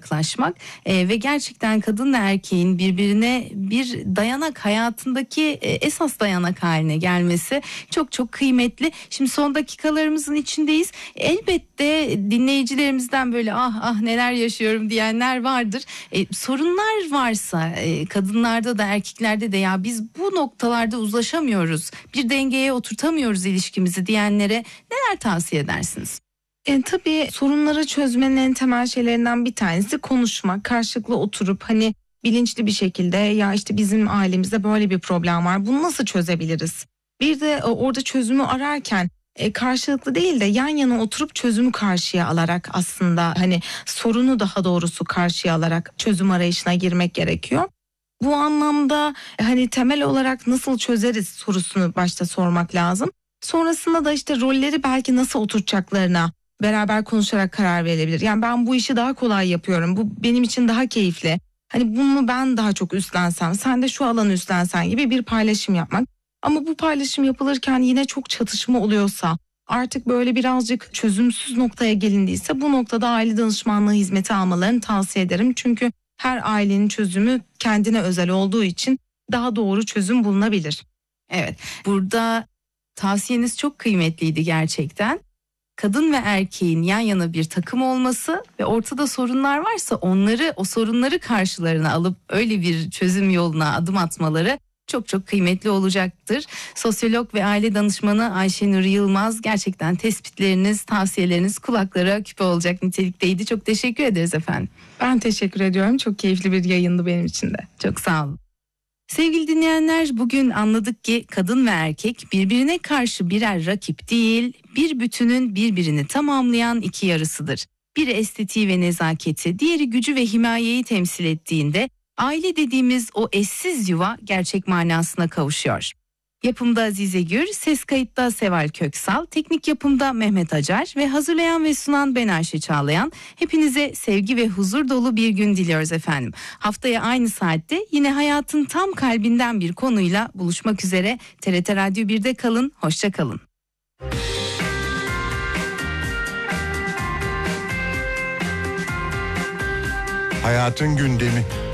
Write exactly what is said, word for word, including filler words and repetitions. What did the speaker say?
yaklaşmak e, ve gerçekten kadınla erkeğin birbirine bir dayanak, hayatındaki e, esas dayanak haline gelmesi çok çok kıymetli. Şimdi son dakikalarımızın içindeyiz. Elbette dinleyicilerimizden böyle ah ah neler yaşıyorum diyenler vardır. E, sorunlar varsa e, kadınlarda da erkeklerde de ya biz bu noktalarda uzlaşamıyoruz, bir dengeye oturtamıyoruz ilişkimizi diyenlere neler tavsiye edersiniz? E, tabii sorunları çözmenin en temel şeylerinden bir tanesi konuşmak, karşılıklı oturup hani bilinçli bir şekilde ya işte bizim ailemizde böyle bir problem var, bunu nasıl çözebiliriz? Bir de e, orada çözümü ararken e, karşılıklı değil de yan yana oturup çözümü karşıya alarak aslında hani sorunu daha doğrusu karşıya alarak çözüm arayışına girmek gerekiyor. Bu anlamda e, hani temel olarak nasıl çözeriz sorusunu başta sormak lazım. Sonrasında da işte rolleri belki nasıl oturacaklarına beraber konuşarak karar verilebilir. Yani ben bu işi daha kolay yapıyorum, bu benim için daha keyifli. Hani bunu ben daha çok üstlensem, sen de şu alanı üstlensen gibi bir paylaşım yapmak. Ama bu paylaşım yapılırken yine çok çatışma oluyorsa, artık böyle birazcık çözümsüz noktaya gelindiyse bu noktada aile danışmanlığı hizmeti almalarını tavsiye ederim. Çünkü her ailenin çözümü kendine özel olduğu için daha doğru çözüm bulunabilir. Evet, burada tavsiyeniz çok kıymetliydi gerçekten. Kadın ve erkeğin yan yana bir takım olması ve ortada sorunlar varsa onları, o sorunları karşılarına alıp öyle bir çözüm yoluna adım atmaları çok çok kıymetli olacaktır. Sosyolog ve aile danışmanı Ayşenur Yılmaz, gerçekten tespitleriniz, tavsiyeleriniz kulaklara küpe olacak nitelikteydi. Çok teşekkür ederiz efendim. Ben teşekkür ediyorum. Çok keyifli bir yayındı benim için de. Çok sağ olun. Sevgili dinleyenler, bugün anladık ki kadın ve erkek birbirine karşı birer rakip değil, bir bütünün birbirini tamamlayan iki yarısıdır. Biri estetiği ve nezaketi, diğeri gücü ve himayeyi temsil ettiğinde aile dediğimiz o eşsiz yuva gerçek manasına kavuşuyor. Yapımda Azize Gür, ses kayıtta Seval Köksal, teknik yapımda Mehmet Acar ve hazırlayan ve sunan ben Ayşe Çağlayan. Hepinize sevgi ve huzur dolu bir gün diliyoruz efendim. Haftaya aynı saatte yine hayatın tam kalbinden bir konuyla buluşmak üzere. T R T Radyo bir'de kalın, hoşça kalın. Hayatın gündemi.